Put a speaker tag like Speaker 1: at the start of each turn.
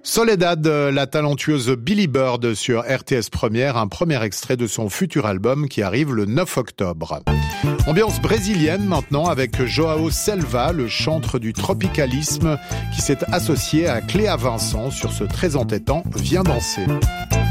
Speaker 1: Soledad, la talentueuse Billy Bird sur RTS Première, un premier extrait de son futur album qui arrive le 9 octobre. Ambiance brésilienne maintenant avec Joao Selva, le chantre du tropicalisme qui s'est associé à Cléa Vincent sur ce très entêtant Viens danser.